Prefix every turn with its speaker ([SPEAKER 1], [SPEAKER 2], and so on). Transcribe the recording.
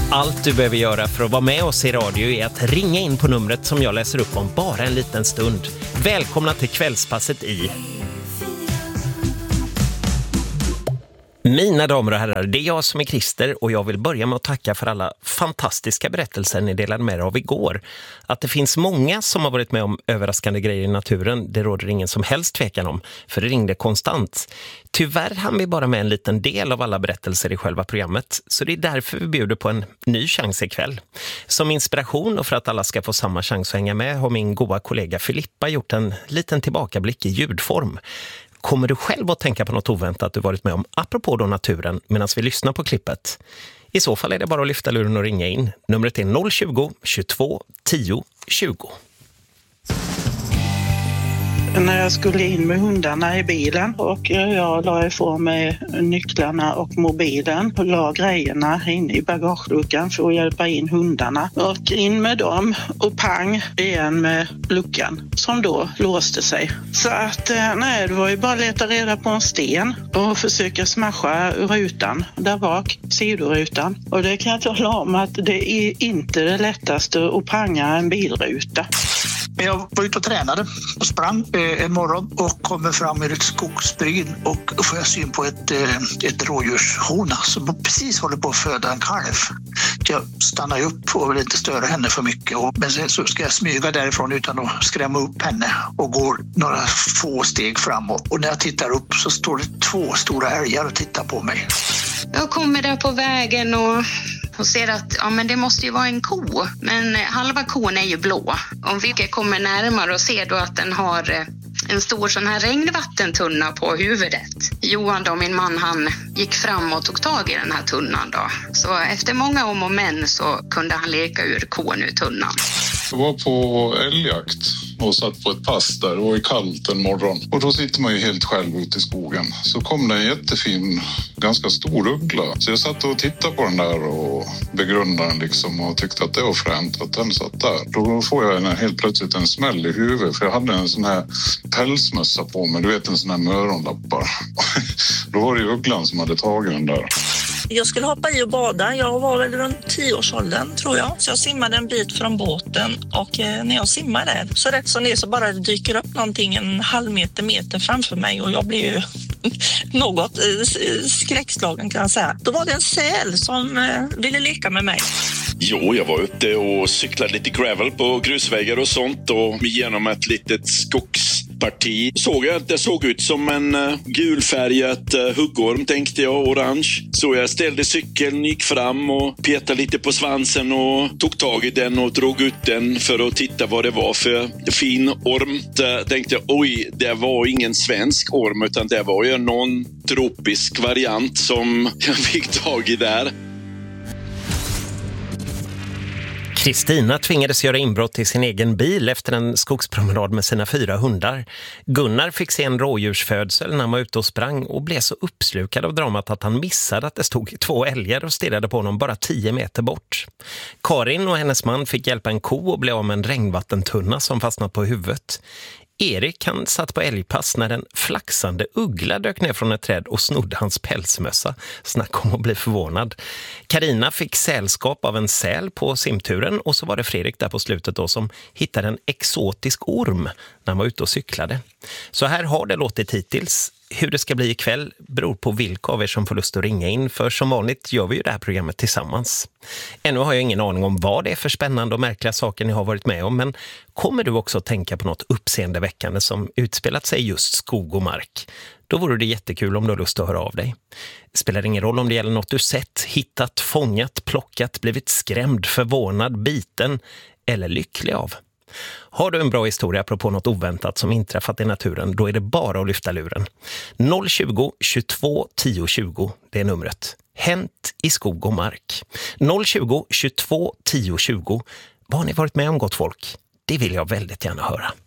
[SPEAKER 1] Allt du behöver göra för att vara med oss i radio är att ringa in på numret som jag läser upp om bara en liten stund. Välkomna till kvällspasset i... Mina damer och herrar, det är jag som är Christer och jag vill börja med att tacka för alla fantastiska berättelser ni delade med er av igår. Att det finns många som har varit med om överraskande grejer i naturen, det råder ingen som helst tvekan om, för det ringde konstant. Tyvärr hann vi bara med en liten del av alla berättelser i själva programmet, så det är därför vi bjuder på en ny chans ikväll. Som inspiration och för att alla ska få samma chans att hänga med har min goda kollega Filippa gjort en liten tillbakablick i ljudform. Kommer du själv att tänka på något oväntat du varit med om apropå då naturen medan vi lyssnar på klippet? I så fall är det bara att lyfta luren och ringa in. Numret är 020 22 10 20.
[SPEAKER 2] När jag skulle in med hundarna i bilen och jag la ifrån mig nycklarna och mobilen och la grejerna in i bagageluckan för att hjälpa in hundarna. Och in med dem och pang igen med luckan som då låste sig. Så att det var ju bara att leta reda på en sten och försöka smasha rutan där bak, sidorutan. Och det kan jag tala om att det är inte det lättaste att panga en bilruta.
[SPEAKER 3] Jag var ute och tränade och sprang en morgon och kommer fram i ett skogsbryn och får jag syn på ett rådjurshona som precis håller på att föda en kalv. Jag stannar upp och vill inte störa henne för mycket. Men sen så ska jag smyga därifrån utan att skrämma upp henne och går några få steg framåt. Och när jag tittar upp så står det 2 stora älgar och tittar på mig.
[SPEAKER 4] Jag kommer där på vägen och ser att men det måste ju vara en ko. Men halva kon är ju blå. Om vi kommer närmare och ser då att den har en stor sån här regnvattentunna på huvudet. Johan då, min man, han gick fram och tog tag i den här tunnan då. Så efter många om och men så kunde han leka ur kon ur tunnan.
[SPEAKER 5] Jag var på älgjakt och satt på ett pass där. Det var ju kallt en morgon. Och då sitter man ju helt själv ute i skogen. Så kom det en jättefin, ganska stor uggla. Så jag satt och tittade på den där och begrundade den liksom och tyckte att det var fränt att den satt där. Då får jag helt plötsligt en smäll i huvudet. För jag hade en sån här pälsmössa på mig. Du vet, en sån här möronlappar. Då var det ju ugglan som hade tagit den där.
[SPEAKER 6] Jag skulle hoppa i och bada. Jag var väl runt 10-årsåldern tror jag. Så jag simmade en bit från båten och när jag simmade så rätt som det så bara dyker upp någonting en halv meter framför mig och jag blir ju något skräckslagen kan jag säga. Då var det en säl som ville leka med mig.
[SPEAKER 7] Jo, jag var ute och cyklade lite gravel på grusvägar och sånt och genom ett litet skogsparti såg jag att det såg ut som en gulfärgat huggorm, tänkte jag, orange. Så jag ställde cykeln, gick fram och petade lite på svansen och tog tag i den och drog ut den för att titta vad det var för fin orm. Där tänkte jag, oj, det var ingen svensk orm utan det var ju någon tropisk variant som jag fick tag i där.
[SPEAKER 1] Kristina tvingades göra inbrott i sin egen bil efter en skogspromenad med sina 4 hundar. Gunnar fick se en rådjursfödsel när han var ute och sprang och blev så uppslukad av dramat att han missade att det stod 2 älgar och stirrade på honom bara 10 meter bort. Karin och hennes man fick hjälpa en ko och blev av med en regnvattentunna som fastnat på huvudet. Erik, han satt på älgpass när en flaxande uggla dök ner från ett träd och snodde hans pälsmössa. Snack om att bli förvånad. Karina fick sällskap av en säl på simturen och så var det Fredrik där på slutet då som hittade en exotisk orm när han var ute och cyklade. Så här har det låtit hittills. Hur det ska bli ikväll beror på vilka av er som får lust att ringa in, för som vanligt gör vi ju det här programmet tillsammans. Ännu har jag ingen aning om vad det är för spännande och märkliga saker ni har varit med om, men kommer du också att tänka på något uppseendeväckande som utspelat sig just skog och mark? Då vore det jättekul om du har lust att höra av dig. Det spelar ingen roll om det gäller något du sett, hittat, fångat, plockat, blivit skrämd, förvånad, biten eller lycklig av. Har du en bra historia apropå något oväntat som inträffat i naturen, då är det bara att lyfta luren. 020 22 10 20, det är numret. Hänt i skog och mark. 020 22 10 20. Vad har ni varit med om, gott folk? Det vill jag väldigt gärna höra.